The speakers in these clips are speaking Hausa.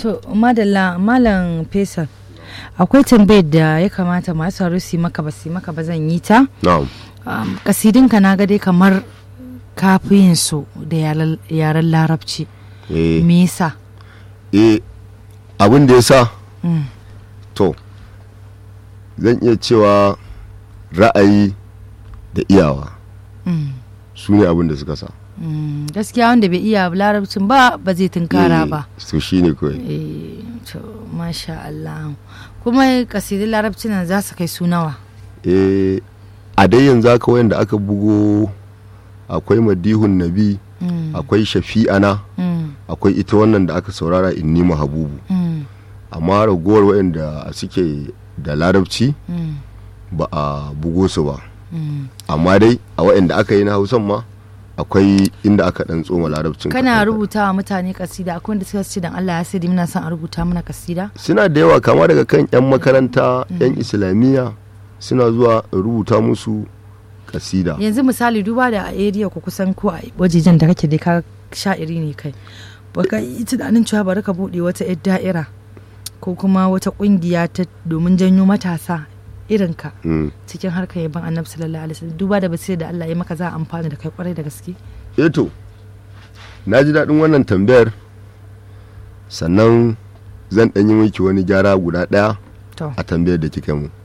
to madalla malam Faisal, akwai tambayar da ya kamata masu sauraro su maka ba zan yi ta. na'am kasidinka na ga dai kamar kafiyin su da yaren larabci. Me yasa? abin da yasa to zan iya cewa ra'ayi da iyawa su ne abin da suka sa. Gaskiya wanda bai iya larabcin ba zai tunkara ba. So shi ne kawai. To masha Allah. Kuma kasidin larabci nan za su kai su nawa? A dai yanzu haka wayanda aka bugo akwai madihun nabi, akwai shafi'ana, akwai ita wannan da aka saurara inni mahabubu. Amma ragowar wayanda suke da larabci ba a bugo su ba. Amma dai a wayanda aka yi na Hausan ma akwai inda aka dan tsoma larabcin. Kana rubuta wa mutane kasida, akwai wanda suka ce dan Allah ya sadi muna son a rubuta mana kasida? Suna da yawa, kama daga kan yan makaranta, yan islamiyya suna zuwa rubuta musu kasida. Yanzu misali duba da a area ku kusan ko a wajejen da kake dai ka sha'iri ne kai, baka yi tunanin cewa bari ka bude wata yar da'ira ko kuma wata kungiya ta domin janyo matasa irinka cikin harkar yaban annabi sallallahu alaihi wasallam, duba da basira da Allah ya maka za a amfana da kai kwarai da gaske? To na ji daɗin wannan tambayar, sannan zan ɗan yi miki wani gyara guda ɗaya a tambayar da kika mu.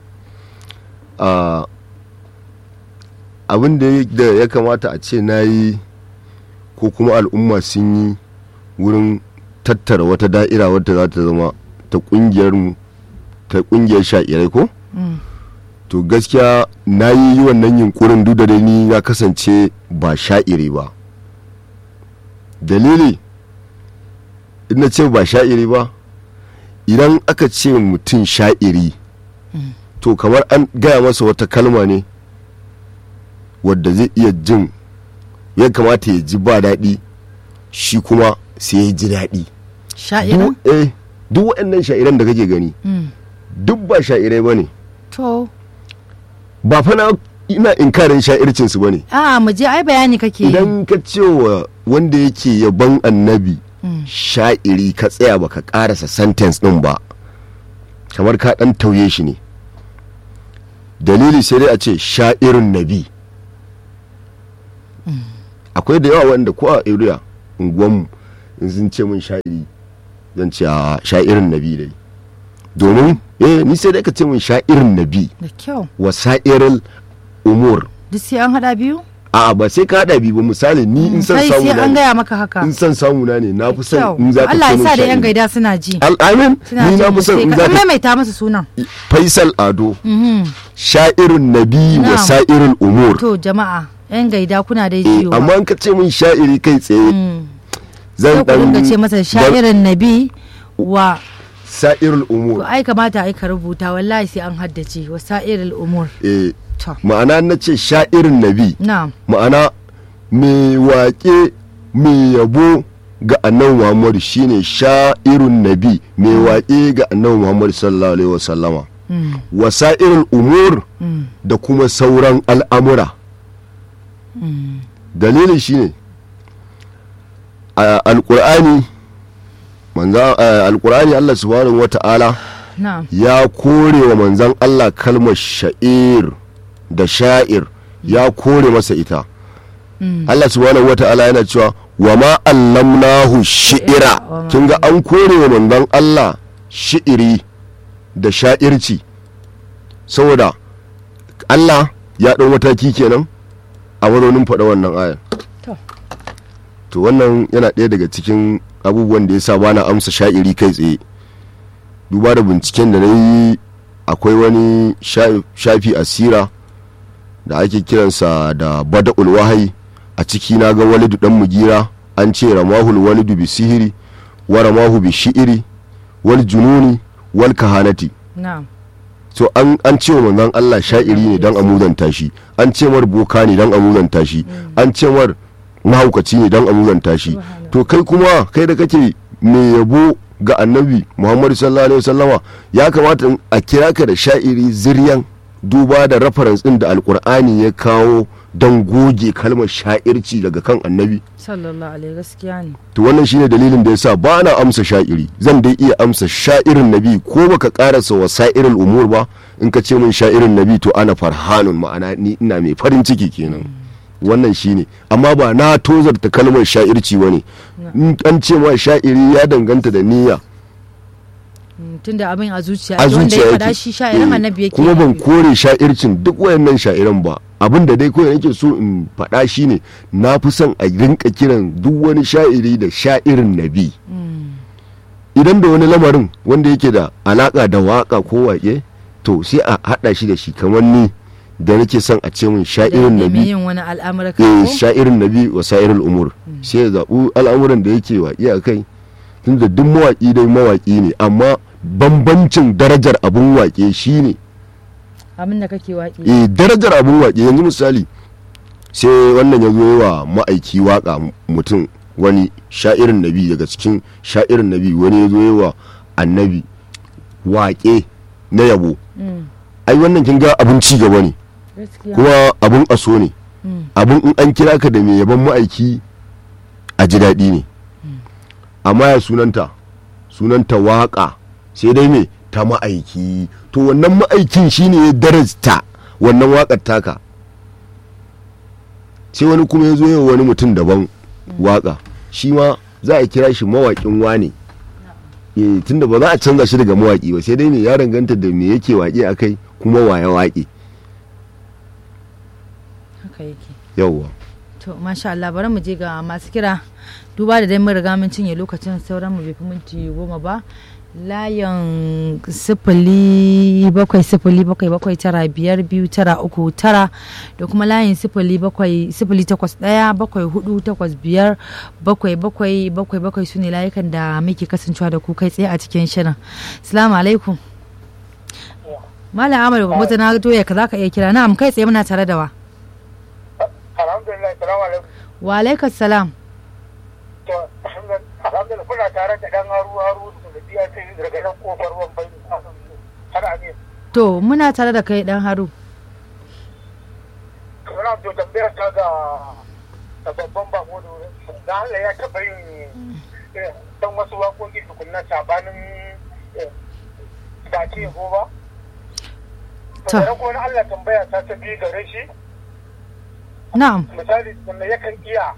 Abin da ya kamata a ce na yi ko kuma al'umma sun yi wurin tattara wata da'ira wadda za ta zama ta ƙungiyar sha'irai ko? To gaskiya na yi wannan yunkurin duk da dai ni na kasance ba sha'iri ba. Dalili ina ce ba sha'iri ba, idan aka ce mutum sha'iri to kamar an gaya masa wata kalma ne wadda zai iya jin ya kamata ya ji ba daɗi, shi kuma sai ya ji daɗi. Sha'iran? Duk waɗannan sha'iran da kake gani duk ba sha'irai ba ne. To ba fa na ina inkarin sha'ircinsu ba ne. Mu je ai bayani kake. Idan ka ce wa wanda yake yaban annabi sha'iri ka tsaya baka karasa sentence din ba, kamar ka dan tauye shi ne. Dalili sai dai a ce sha'irin nabi. Akwai da yawa wanda ko a area unguwanmu in sun ce min sha'iri zan ce sha'irin nabi dai, domin ni sai dai ka ce min sha'irin nabi da kyau wa sa'iril umur. Duk sai an hada biyu? Ba sai ka hada biyu ba. Misali ni in san samu na sai an gaya maka haka. In san samu na ne na fi son in za ka Allah ya sa da yan gaida suna ji. Amin. Ni na fi son in za ka maimaita masa sunan Faisal Ado, sha'irin nabi wa sa'iril umur. To jama'a yan gaida kuna da jiyo. Amma in ka ce min sha'iri kai tsaye zan dan ce masa sha'irin nabi wa sa'irul umur. To ai kamata ai ka rubuta, wallahi sai an haddace wa sa'irul umur. Ma'ana na ce sha'irin nabi, ma'ana mai waƙe mai yabo ga annabi Muhammadu shine sha'irun nabi, mai waƙe ga annabi Muhammadu sallallahu alaihi wasallama. Wa sa'irul umur da kuma sauran al'amura. Dalilin shine alƙur'ani Allah subhanahu wata'ala ya kore wa manzan Allah kalmar sha'ir da sha'ir, ya kore masa ita. Allah subhanahu wata'ala yana cewa wa ma allamnahu shi'ira. kin ga an kore wa manzan Allah shi'iri da sha'irci, saboda Allah ya ɗau mataki kenan a waronin faɗa wannan ayar. To wannan yana ɗaya daga cikin abubuwan da ya sa bana amsa sha'iri kai tsaye, duba da binciken da na yi. Akwai wani shafi asira da ake kiransa da bada'ul wahayi, a ciki na ga walidu dan mugira an ce ramahul walidu bi sihiri wa ramahu bi shi'iri wal jununi wal kahanati. So an ce wa manzon Allah sha'iri ne dan amuzanta shi, an ce mar boka ne dan amuzanta shi, an ce mar mahaukaci ne dan amuzanta shi. To kai kuma kai da kake mai yabo ga annabi Muhammadu sallallahu alaihi wasallama, ya kamata a kira ka da sha'iri ziryan, duba da reference din da alkur'ani ya kawo don goge kalmar sha'irci daga kan annabi sallallahu alaihi gaskiya ne. to wannan shine dalilin da yasa ba na amsa sha'iri, zan dai iya amsa sha'irin nabi ko baka karasa wasa'irul umur ba. In ka ce min sha'irin nabi to ana farhanun, ma'ana ni ina mai farin ciki kenan. wannan shine, amma ba na tozarta kalmar sha'irci bane. in an ce ma sha'iri ya danganta da niyya, tunda abin a zuciya wanda ya faɗa shi sha'irin annabi yake. kuma ban kore sha'ircin duk wayannan sha'iran ba. abin da dai kawai nake so in faɗa shine na fi son a rinka kiran duk wani sha'iri da sha'irin nabi. idan da wani lamarin wanda yake da alaka da waka ko waƙe to sai a haɗa shi da shi, kamar ni da nake son a ce min sha'irin nabi, sha'irin nabi wa sa'irul umur. sai ya zaɓi al'amuran da yake waƙe a kai, tunda duk mawaƙi dai mawaƙi ne, amma bambancin darajar abun waƙe shine abin da kake waƙe. darajar abun waƙe, yanzu misali sai wannan ya zo wa ma'aiki waƙa, mutum wani sha'irin nabi daga cikin sha'irin nabi wani ya zo wa annabi waƙe na yabo. ai wannan kin ga abun ci gaba ne kuma abun aso ne. abun in an kira ka da mai yaban ma'aiki a ji daɗi ne. amma ya sunanta waƙa, sai dai me ta ma'aiki. to wannan ma'aikin shine ya darasta wannan waƙar taka, sai wani kuma ya zo yawa wani mutum daban waƙa, shi ma za a kira shi mawaƙin wane. tunda ba za a canza shi daga mawaƙi ba, sai dai ne ya danganta da me yake waƙe a kai kuma waye waƙe. haka yake yawwa. to masha Allah, bari mu je ga masu kira, duba da dai mun riga mun cinye lokacin, sauran mu bai fi minti 10 ba. layin 07077795239 da kuma layin 08174857777 su ne layukan da muke kasancewa da ku kai tsaye a cikin shirin. Assalamu alaikum. Malam Amadu Bambuta na doya ka za ka iya kira. Na'am, kai tsaye muna tare da wa. Alhamdulillah, salamu alaikum. Wa alaikum salam. To, alhamdulillah kuna tare da dan haru da biya ta daga nan kofar wambai har amin. To, muna tare da kai dan haru. Kana to tambayar ta ga babban bako da Allah ya taba yin dan wasu waƙoƙi tukunna sabanin dace ko ba? To, da ko Allah tambaya ta bi gare shi. Na'am. Misali wanda yakan iya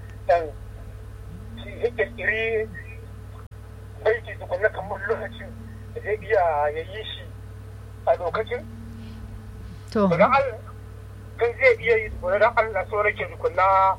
ya kirkiri baiti tukunna kamar lokacin da zai iya ya yi shi a lokacin? To. Don Allah kan zai iya yi tukunna don Allah so rake tukunna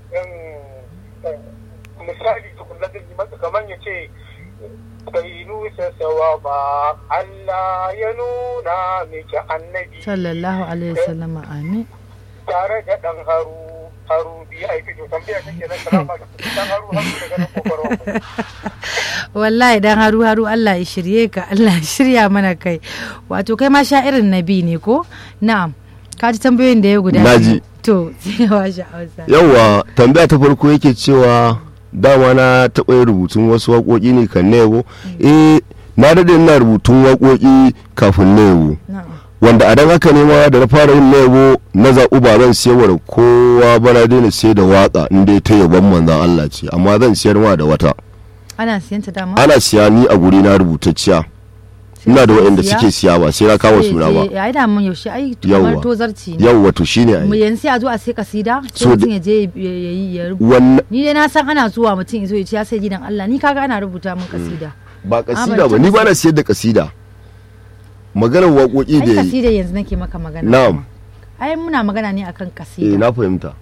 misali tukunna zai yi masa kamar ya ce bai nusa sawa ba Allah ya nuna miki annabi sallallahu alaihi wasallam, amin. Tare da dan haru biyu a fito tambaya take nan salama da dan haru daga nan kokarwa. Wallahi dan haru Allah ya shirye ka, Allah ya shirya mana kai. Wato kai ma sha'irin nabi ne ko? Na'am. Ka ji tambayoyin da ya guda. Naji. To, sai wa sha'awar. Yawa, tambaya ta farko yake cewa dama na taɓa yin rubutun wasu waƙoƙi ne kan na yabo. Na daɗe ina rubutun waƙoƙi kafin na yabo. Wanda a dan haka ne ma da na fara yin na yabo na zaɓu ba zan siyarwa da kowa ba, na daina sai da waƙa in dai ta yabon manzan Allah ce, amma zan siyar ma da wata. Ana siyan ta dama? Ana siya ni a guri na rubutacciya. Ina da waɗanda suke siya ba sai na kama suna ba. Ai da mun yaushe ai kamar tozarci ne. Yawwa to shine ai. Mu yanzu a zo a sai kasida sai mutum ya je ya rubuta. Ni dai na san ana zuwa mutum ya zo ya ce ya sai gidan Allah, ni kaga ana rubuta min kasida. Ba kasida ba, ni ba na siyar da kasida. Maganar waƙoƙi da yi. Ai kasida yanzu nake maka magana. Na'am. Ai muna magana ne akan kasida. Na fahimta.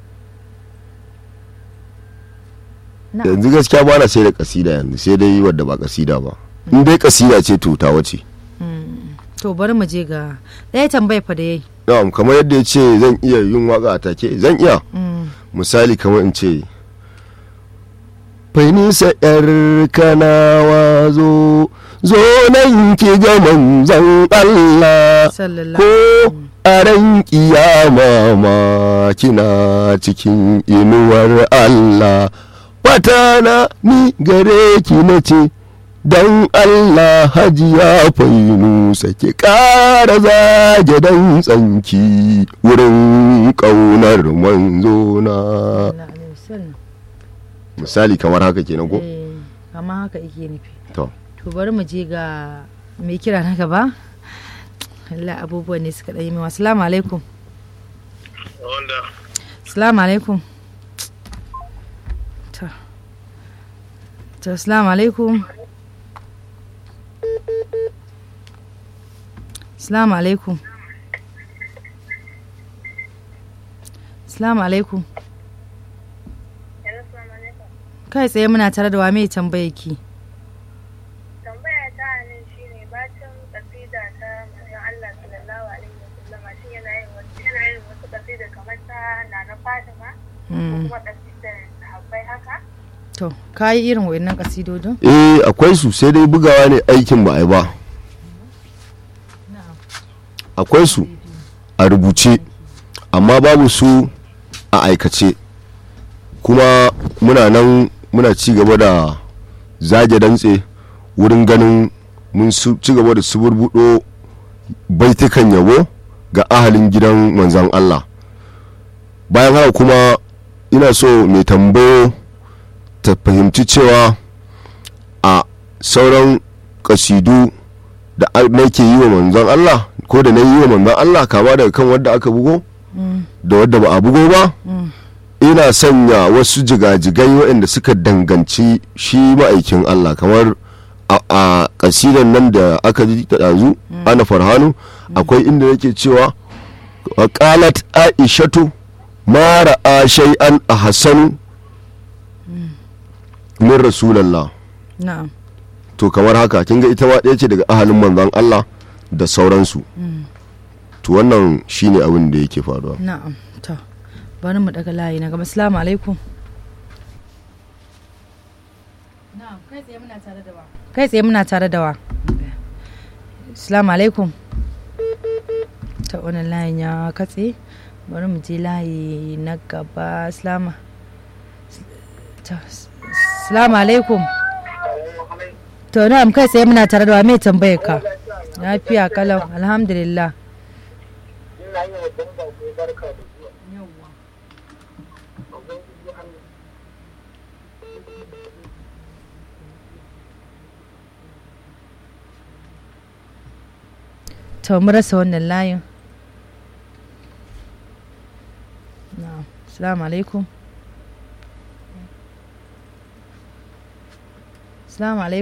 Yanzu gaskiya ba na sai da kasida yanzu, sai dai wadda ba kasida ba. In dai kasida ce to ta wace. To bari mu je ga ɗaya tambaya fa da yayi. Na'am, kamar yadda ya ce zan iya yin waka a take, zan iya. Misali kamar in ce Fainisa yar kanawa zo nan ki ga manzon Allah ko a ran kiyama ma kina cikin inuwar Allah. Fatana ni gare ki nace don Allah hajiya fainu sake ƙara zage don tsanki wurin ƙaunar manzona. Misali kamar haka kenan ko? Kamar haka yake nufi. To bari mu je ga mai kira na gaba. Allah abubuwan ne suka ɗanyi mewa. Assalamu alaikum. Assalamu alaikum. To assalamu alaikum. Assalamu alaikum. Assalamu alaikum. Kai tsaye muna tare da wa mai tambaye ki? Tambaya ta nan shine bacin kasida ta manzon Allah sallallahu alaihi wasallam shin yana yin wasu kasida kamar ta Nana Fatima kuma kasida sahabbai haka? To, ka yi irin wayannan kasidodin? Akwai su sai dai bugawa ne aikin ba ai ba. Akwai su a rubuce amma babu su a aikace, kuma muna nan muna ci gaba da zage dantse wurin ganin mun ci gaba da suburbudo baitukan yabo ga ahalin gidan manzan Allah. Bayan haka kuma ina so mai tambayo ta fahimci cewa a sauran kasidu da nake yi wa manzan Allah ko da na yi wa manzan Allah, kama daga kan wadda aka bugo da wadda ba a bugo ba, ina sanya wasu jigajigai waɗanda suka danganci shi ma'aikin Allah, kamar a kasidan nan da aka ji ta ɗazu ana farhanu, akwai inda yake cewa qalat aishatu ma ra'a shay'an ahsanu min rasulallah. Na'am. To kamar haka kin ga ita ma ɗaya ce daga ahalin manzon Allah da sauransu. To wannan shine abin da yake faruwa. Na'am. To bari mu daga layi na gaba. Assalamu alaikum. Na'am, kai tsaye muna tare da wa. Kai tsaye muna tare da wa. Assalamu alaikum. Ta wannan layin ya katse. Bari mu je layi na gaba. Assalamu alaikum. To na'am, kai tsaye muna tare da wa, me tambayar ka? Lafiya kalau, alhamdulillah. To mu rasa wannan layin. Na'am, assalamu alaikum. Assalamu alaikum.